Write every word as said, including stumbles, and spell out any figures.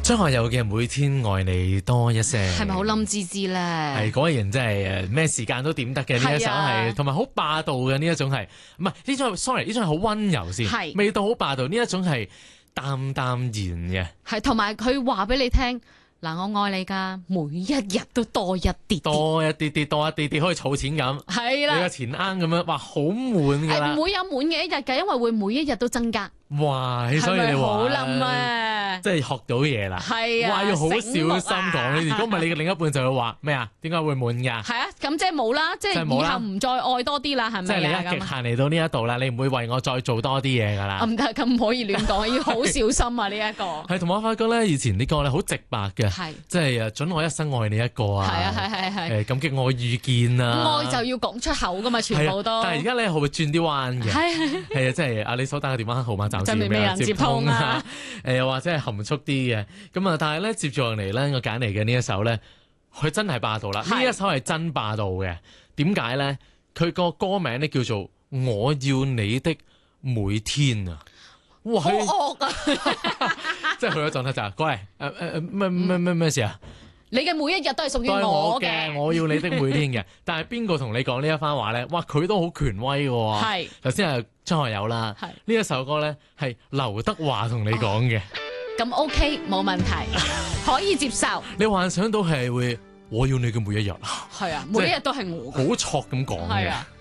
張學友嘅每天愛你多一些， 係咪好冧滋滋咧？ 係嗰個人真係誒咩時間都點得嘅呢一首係，同埋好霸道嘅呢一種係，唔係呢種 sorry 呢種係好溫柔先， 係味道好霸道，呢一種係淡淡然嘅， 係同埋佢話俾你聽。嗱，我愛你㗎，每一日都多一啲， 多一啲啲，多一啲啲，可以儲錢咁。 係啦， 你個錢罌咁樣，哇，好滿㗎啦！ 唔會有滿嘅一日㗎，因為會每一日都增加。 哇！所以你話好冧啊！ 即係學到嘢啦。 係啊， 哇！要好小心講啊、 呢啲，如果唔係你嘅另一半就會話咩啊？點解會滿㗎？ 係啊，咁即係冇啦，即係以後唔再愛多啲啦，係咪？ 即係你一極限嚟到呢一度啦，你唔會為我再做多啲嘢㗎啦。 唔得，咁唔可以亂講，要好小心啊！呢一個係同埋我發覺咧，以前啲歌咧好直白嘅， 係即係誒準我一生愛你一個啊， 係啊係係係誒感激我遇見啊， 愛就要講出口㗎嘛，全部都。 但係而家咧會轉啲彎嘅，係係啊，即係啊你所打嘅電話號碼暫時未有人接通啊，誒又或者係含蓄啲嘅，咁啊但係咧接住落嚟咧，我揀嚟嘅呢一首咧，佢真係霸道啦，呢一首係真霸道嘅，點解咧？佢個歌名咧叫做我要你的每天啊，哇， 好惡啊！ 即係佢個狀態就係，過嚟誒誒咩咩咩咩事啊？ 你嘅每一日都係屬於都係我嘅， 嘅， 我要你的每天嘅。但係邊個同你講呢一番話咧？哇，佢都好權威嘅喎。 係頭先係張學友啦， 係呢一首歌咧係劉德華同你講嘅。 咁 OK 冇問題，可以接受。 你幻想到係會我要你嘅每一日， 係啊，每一日都係我嘅。 好挫咁講嘅。 係啊。